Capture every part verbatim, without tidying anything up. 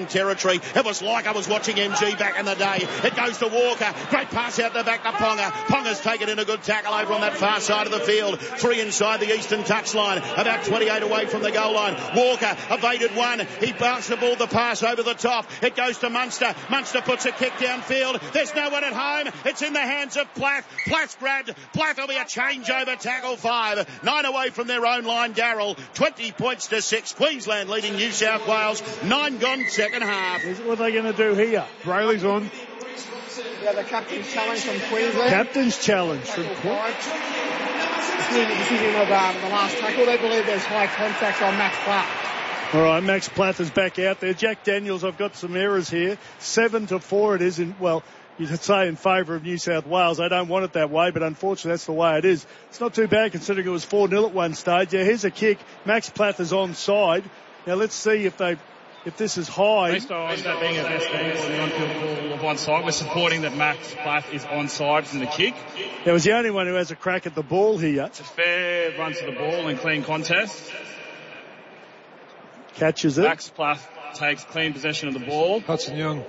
territory. It was like I was watching M G back in the day. It goes to Walker. Great pass out the back to Ponga. Ponga's taken in a good tackle over on that far side of the field. Three inside the eastern touchline. About twenty-eight away from the goal line. Walker evaded one. He bounced the ball, the pass over the top. It goes to Munster. Munster puts a kick downfield. There's no one at home. It's in the hands of Plath. Plath grabbed. Plath will be a changeover tackle five. Nine away from their own line, Darrell. twenty points to six. Queensland leading New South Wales. Nine gone second half. What are they going to do here? Brayley's on. Yeah, the captain's challenge from Queensland. Captain's challenge from Queensland. The decision of um, the last tackle. They believe there's high contact on Max Plath. All right, Max Plath is back out there. Jack Daniels, I've got some errors here. Seven to four it is in, well, you could say in favour of New South Wales. They don't want it that way, but unfortunately that's the way it is. It's not too bad considering it was four nil at one stage. Yeah, here's a kick. Max Plath is onside. Now let's see if they, if this is high. Based on that being a best angle on the on-field ball of one side, we're supporting that Max Plath is onside from the kick. That was the only one who has a crack at the ball here. It's a fair run to the ball and clean contest. Catches it. Max Plath takes clean possession of the ball. Hudson Young.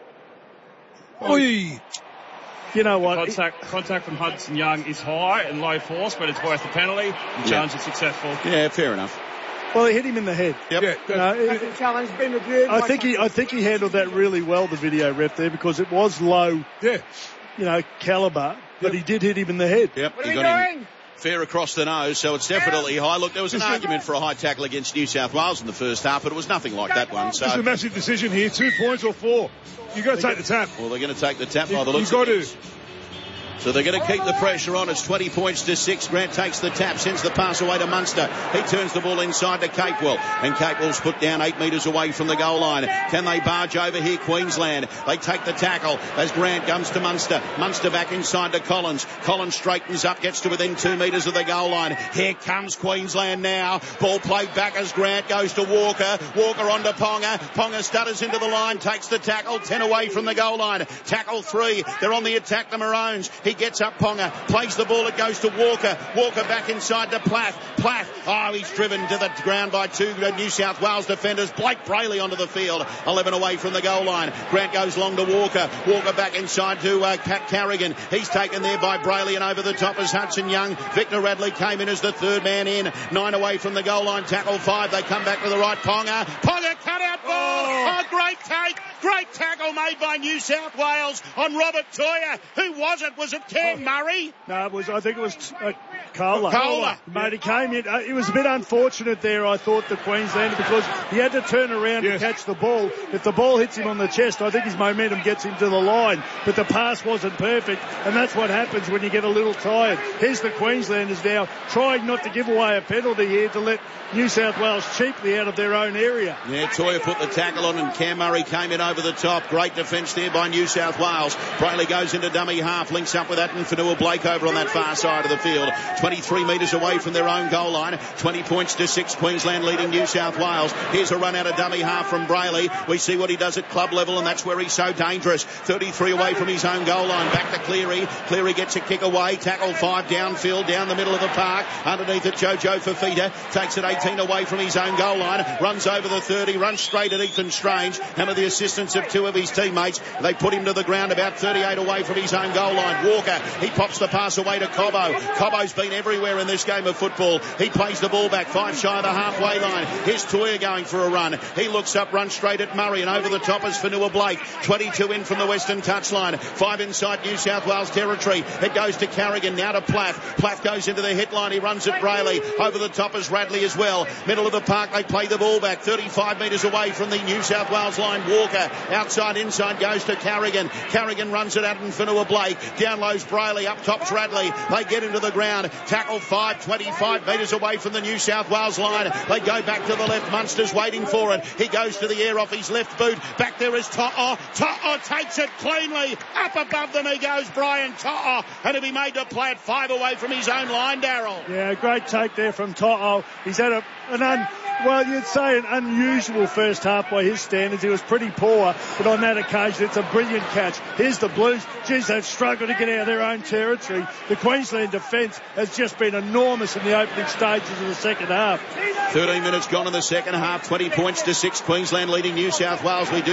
Oi! You know what? Contact, contact from Hudson Young is high and low force, but it's worth the penalty. The challenge is successful. Yeah, fair enough. Well, he hit him in the head. Yep. Yeah, You know, it, Challenge been reviewed. I think he, I think he handled that really well, the video rep there, because it was low, yeah. you know, calibre, but Yep. he did hit him in the head. Yep. What are he we got doing? him fair across the nose, so it's definitely high. Look, there was an argument for a high tackle against New South Wales in the first half, but it was nothing like that one. So, It's a massive decision here. Two points or four. You've got to take the tap. well, they're going to take the tap by You, the you've looks got of to. it. So they're going to keep the pressure on. It's twenty points to six. Grant takes the tap, sends the pass away to Munster. He turns the ball inside to Capewell, and Capewell's put down eight metres away from the goal line. Can they barge over here, Queensland? They take the tackle as Grant comes to Munster. Munster back inside to Collins. Collins straightens up, gets to within two metres of the goal line. Here comes Queensland now. Ball played back as Grant goes to Walker. Walker on to Ponga. Ponga stutters into the line, takes the tackle, ten away from the goal line. Tackle three. They're on the attack, the Maroons. He gets up Ponga, plays the ball, it goes to Walker. Walker back inside to Plath. Plath, oh, he's driven to the ground by two New South Wales defenders. Blake Brayley onto the field, eleven away from the goal line. Grant goes long to Walker. Walker back inside to uh, Pat Carrigan. He's taken there by Brayley, and over the top is Hudson Young. Victor Radley came in as the third man in. Nine away from the goal line, tackle five. They come back to the right. Ponga. Ponga cut out ball. Oh, oh great take. Great tackle made by New South Wales on Robert Toya. Who was it? Was it Cam Murray? No, it was, I think it was uh, Kohler. Kohler. Mate, he came in. Uh, it was a bit unfortunate there, I thought, the Queenslander, because he had to turn around yes. to catch the ball. If the ball hits him on the chest, I think his momentum gets him to the line. But the pass wasn't perfect, and that's what happens when you get a little tired. Here's the Queenslanders now trying not to give away a penalty here to let New South Wales cheaply out of their own area. Yeah, Toya put the tackle on, and Cam Murray came in over the top. Great defence there by New South Wales. Brayley goes into dummy half, links up with that and Fanua Blake over on that far side of the field. twenty-three metres away from their own goal line. twenty points to six. Queensland leading New South Wales. Here's a run out of dummy half from Brayley. We see what he does at club level, and that's where he's so dangerous. thirty-three away from his own goal line. Back to Cleary. Cleary gets a kick away. Tackle five downfield, down the middle of the park. Underneath it, Jojo Fafita takes it eighteen away from his own goal line. Runs over the thirty. Runs straight at Ethan Strange. And with the assistance of two of his teammates, they put him to the ground about thirty-eight away from his own goal line. Walker, he pops the pass away to Cobbo. Cobbo's been everywhere in this game of football. He plays the ball back five shy of the halfway line. Here's Toya going for a run. He looks up, runs straight at Murray, and over the top is Fanua Blake. twenty-two in from the western touchline. Five inside New South Wales territory. It goes to Carrigan, now to Plath. Plath goes into the hit line. He runs at Brayley. Over the top is Radley as well. Middle of the park, they play the ball back thirty-five metres away from the New South Wales line. Walker, outside, inside, goes to Carrigan. Carrigan runs it out and Fanua Blake. Down low's Brayley, up top's Radley. They get into the ground. Tackle five, twenty-five metres away from the New South Wales line. They go back to the left. Munster's waiting for it. He goes to the air off his left boot. Back there is To'o. To'o takes it cleanly. Up above them he goes, Brian To'o. And he'll be made to play it five away from his own line, Darrell. Yeah, great take there from To'o. He's had a, an un, well, you'd say an unusual first half by his standards. He was pretty poor, but on that occasion it's a brilliant catch. Here's the Blues. Geez, they've struggled to get out of their own territory. The Queensland defence has just been enormous in the opening stages of the second half. thirteen minutes gone in the second half. twenty points to six. Queensland leading New South Wales. We do